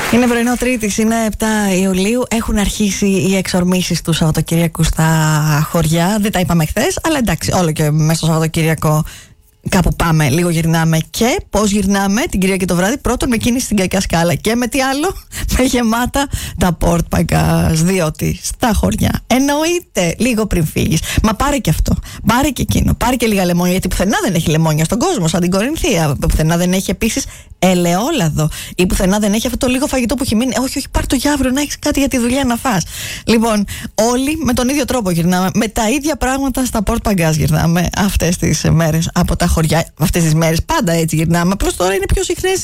Είναι πρωινό Τρίτης, είναι 7 Ιουλίου. Έχουν αρχίσει οι εξορμήσεις του Σαββατοκυριακού στα χωριά. Δεν τα είπαμε χθες, αλλά εντάξει, όλο και μέσα στο Σαββατοκυριακό κάπου πάμε, λίγο γυρνάμε. Και πώς γυρνάμε την Κυριακή το βράδυ? Πρώτον με κίνηση στην Καϊκά Σκάλα. Και με τι άλλο? Με γεμάτα τα πορτ-παγκάζ. Διότι στα χωριά εννοείται λίγο πριν φύγεις. Μα πάρε και αυτό, πάρε και εκείνο, πάρε και λίγα λεμόνια. Γιατί πουθενά δεν έχει λεμόνια στον κόσμο, σαν την Κορινθία. Πουθενά δεν έχει επίσης ελαιόλαδο. Ή πουθενά δεν έχει αυτό το λίγο φαγητό που έχει μείνει. Όχι, πάρ' το για αύριο να έχεις κάτι για τη δουλειά να φας. Λοιπόν, όλοι με τον ίδιο τρόπο γυρνάμε. Με τα ίδια πράγματα στα πορτ-παγκάζ γυρνάμε αυτές τις μέρες από τα χωριά. Αυτές τις μέρες πάντα έτσι γυρνάμε. Απλώς τώρα είναι πιο συχνές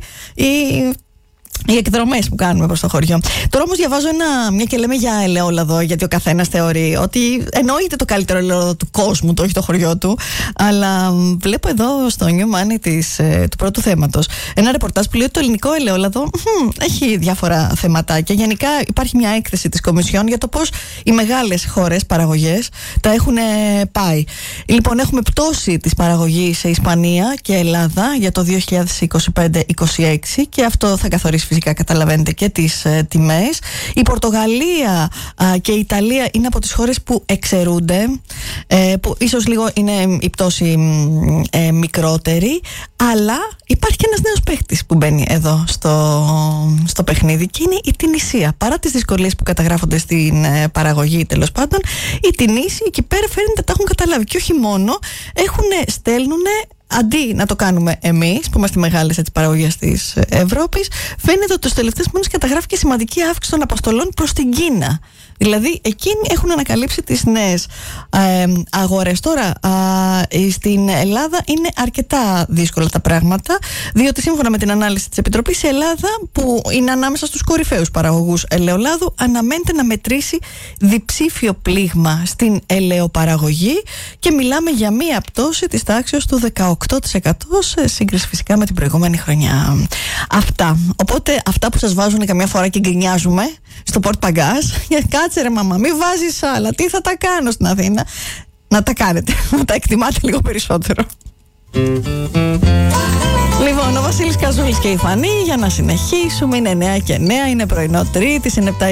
οι εκδρομές που κάνουμε προς το χωριό. Τώρα όμως διαβάζω μια και λέμε για ελαιόλαδο, γιατί ο καθένας θεωρεί ότι εννοείται το καλύτερο ελαιόλαδο του κόσμου, το έχει το χωριό του. Αλλά βλέπω εδώ στο New Money του πρώτου θέματος ένα ρεπορτάζ που λέει ότι το ελληνικό ελαιόλαδο έχει διάφορα θεματάκια. Γενικά υπάρχει μια έκθεση της Κομισιόν για το πώς οι μεγάλες χώρες παραγωγές τα έχουν πάει. Λοιπόν, έχουμε πτώση της παραγωγής σε Ισπανία και Ελλάδα για το 2025-26 και αυτό θα καθορίσει φυσικά, καταλαβαίνετε, και τις τιμές. Η Πορτογαλία και η Ιταλία είναι από τις χώρες που εξαιρούνται, που ίσως λίγο είναι η πτώση μικρότερη, αλλά υπάρχει και ένας νέος παίχτης που μπαίνει εδώ στο παιχνίδι και είναι η Τινησία. Παρά τις δυσκολίες που καταγράφονται στην παραγωγή, τέλος πάντων, οι Τινήσοι εκεί πέρα φαίνεται τα έχουν καταλάβει και όχι μόνο, στέλνουνε. Αντί να το κάνουμε εμείς, που είμαστε μεγάλες παραγωγές της Ευρώπης, φαίνεται ότι τους τελευταίους μήνες καταγράφει και σημαντική αύξηση των αποστολών προς την Κίνα. Δηλαδή, εκείνοι έχουν ανακαλύψει τις νέες αγορές. Τώρα, στην Ελλάδα είναι αρκετά δύσκολα τα πράγματα, διότι σύμφωνα με την ανάλυση της Επιτροπής, η Ελλάδα, που είναι ανάμεσα στους κορυφαίους παραγωγούς ελαιολάδου, αναμένεται να μετρήσει διψήφιο πλήγμα στην ελαιοπαραγωγή και μιλάμε για μία πτώση της τάξης του 18% σε σύγκριση φυσικά με την προηγούμενη χρονιά. Αυτά. Οπότε, αυτά που σας βάζουν καμιά φορά και γκρινιάζουμε στο πορτ-παγκάζ, κάτσε ρε μαμά, μη βάζεις άλλα, τι θα τα κάνω στην Αθήνα? Να τα κάνετε, να τα εκτιμάτε λίγο περισσότερο. Λοιπόν, ο Βασίλης Καζούλης και η Φανή για να συνεχίσουμε. Είναι 9 και 9, είναι πρωινό Τρίτης, είναι 7